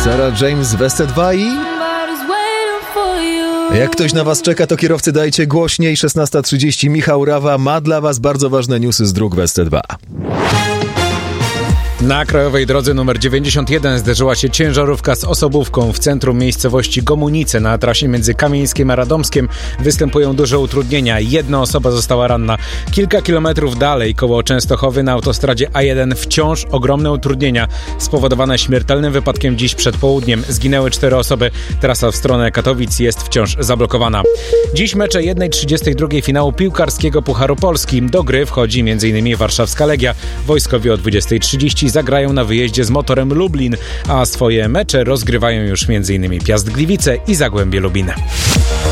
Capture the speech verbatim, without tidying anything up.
Sarah James w S C dwa i... Jak ktoś na was czeka, to kierowcy dajcie głośniej. szesnasta trzydzieści, Michał Rawa ma dla was bardzo ważne newsy z dróg w S C dwa. Na krajowej drodze nr dziewięćdziesiąt jeden zderzyła się ciężarówka z osobówką w centrum miejscowości Gomunice. Na trasie między Kamieńskiem a Radomskiem występują duże utrudnienia. Jedna osoba została ranna. Kilka kilometrów dalej, koło Częstochowy, na autostradzie A jeden wciąż ogromne utrudnienia spowodowane śmiertelnym wypadkiem dziś przed południem. Zginęły cztery osoby. Trasa w stronę Katowic jest wciąż zablokowana. Dziś mecze jedna trzydzieści dwa finału piłkarskiego Pucharu Polski. Do gry wchodzi m.in. warszawska Legia. Wojskowi o dwudziesta trzydzieści zagrają na wyjeździe z Motorem Lublin, a swoje mecze rozgrywają już m.in. Piast Gliwice i Zagłębie Lubin.